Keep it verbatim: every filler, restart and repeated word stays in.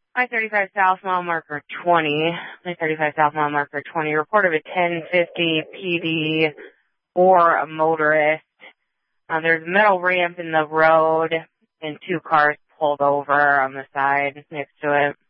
I thirty-five South mile marker twenty. I thirty-five South mile marker twenty. Report of a ten fifty P D or a motorist. Uh, there's a metal ramp in the road and two cars pulled over on the side next to it.